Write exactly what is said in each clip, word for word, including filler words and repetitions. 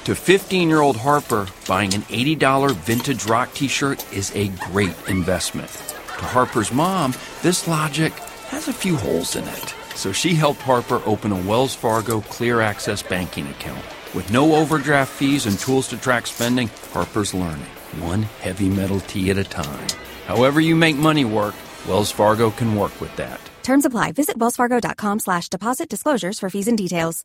To fifteen-year-old Harper, buying an eighty dollars vintage rock t-shirt is a great investment. To Harper's mom, this logic has a few holes in it. So she helped Harper open a Wells Fargo Clear Access banking account. With no overdraft fees and tools to track spending, Harper's learning, one heavy metal tea at a time. However you make money work, Wells Fargo can work with that. Terms apply. Visit wellsfargo.com slash deposit disclosures for fees and details.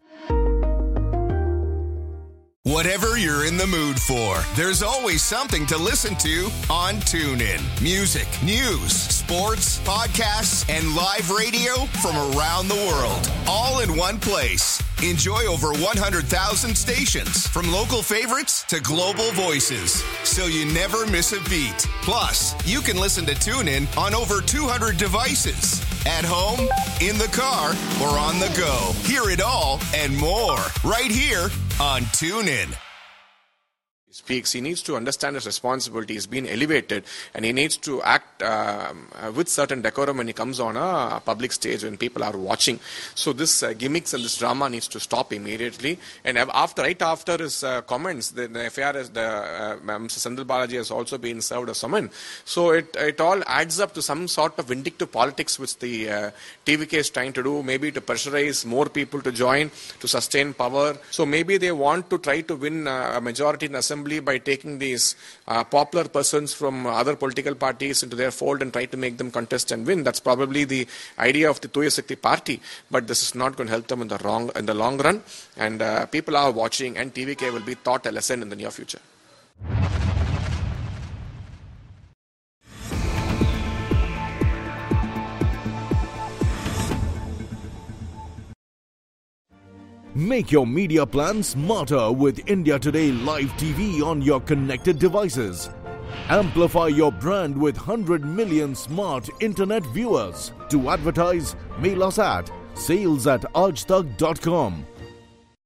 Whatever you're in the mood for, there's always something to listen to on TuneIn. Music, news, sports, podcasts, and live radio from around the world, all in one place. Enjoy over one hundred thousand stations, from local favorites to global voices, so you never miss a beat. Plus, you can listen to TuneIn on over two hundred devices. At home, in the car, or on the go. Hear it all and more right here on TuneIn. Speaks, he needs to understand his responsibility. He's been elevated, and he needs to act um, uh, with certain decorum when he comes on a public stage when people are watching. So this uh, gimmicks and this drama needs to stop immediately. And after, right after his uh, comments, the, the F I R, is the uh, Mister Sandil Balaji has also been served a summon. So it it all adds up to some sort of vindictive politics which the uh, T V K is trying to do, maybe to pressurize more people to join, to sustain power. So maybe they want to try to win uh, a majority in assembly by taking these uh, popular persons from other political parties into their fold and try to make them contest and win. That's probably the idea of the Tooya Shakti party, but this is not going to help them in the wrong in the long run. And uh, people are watching, and T V K will be taught a lesson in the near future. Make your media plan smarter with India Today Live T V on your connected devices. Amplify your brand with one hundred million smart internet viewers. To advertise, mail us at sales at aajtak dot com.